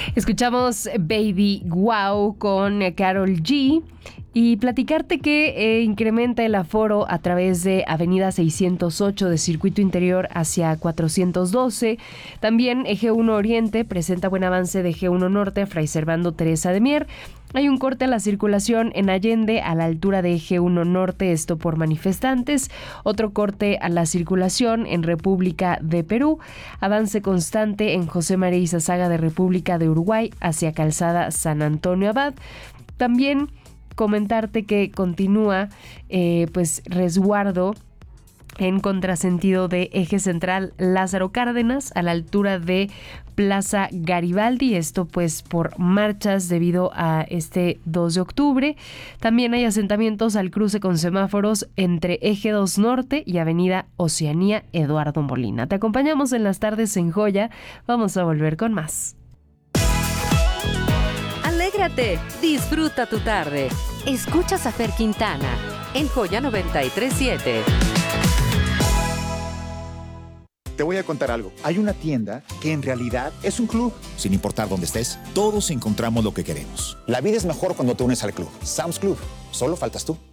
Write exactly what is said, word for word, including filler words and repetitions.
Escuchamos Baby Wow con Karol G y platicarte que eh, incrementa el aforo a través de Avenida seiscientos ocho de Circuito Interior hacia cuatrocientos doce. También Eje uno Oriente presenta buen avance de Eje uno Norte a Fray Servando Teresa de Mier. Hay un corte a la circulación en Allende a la altura de Eje uno Norte, esto por manifestantes. Otro corte a la circulación en República de Perú. Avance constante en José María Izazaga de República de Uruguay hacia Calzada San Antonio Abad. También comentarte que continúa eh, pues resguardo en contrasentido de Eje Central Lázaro Cárdenas a la altura de Plaza Garibaldi, esto pues por marchas debido a este dos de octubre. También hay asentamientos al cruce con semáforos entre Eje dos Norte y Avenida Oceanía Eduardo Molina. Te acompañamos en las tardes en Joya, vamos a volver con más. Alégrate, disfruta tu tarde. Escuchas a Fer Quintana en Joya noventa y tres punto siete. Te voy a contar algo. Hay una tienda que en realidad es un club. Sin importar dónde estés, todos encontramos lo que queremos. La vida es mejor cuando te unes al club. Sam's Club. Solo faltas tú.